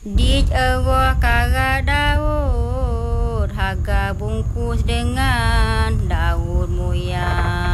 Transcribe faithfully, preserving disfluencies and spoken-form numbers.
Di bawah kara Daud, harga bungkus dengan daun muya.